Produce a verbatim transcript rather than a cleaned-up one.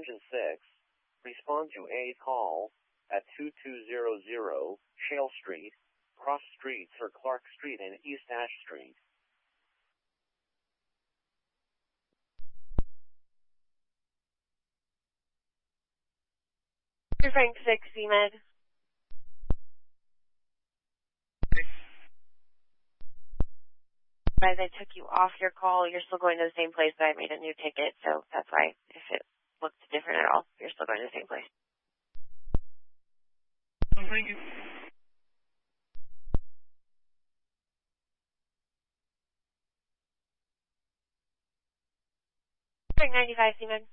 Engine six, respond to a call at two two zero zero Shale Street, cross streets for Clark Street and East Ash Street. Frank six, C M E D. As I took you off your call, you're still going to the same place, but I made a new ticket, so that's why if it looks different at all, you're still going to the same place. Thank you. Frank ninety-five, C M E D.